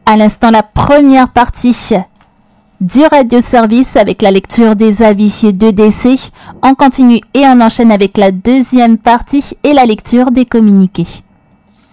À l'instant, la première partie du radio-service avec la lecture des avis de décès. On continue et on enchaîne avec la deuxième partie et la lecture des communiqués.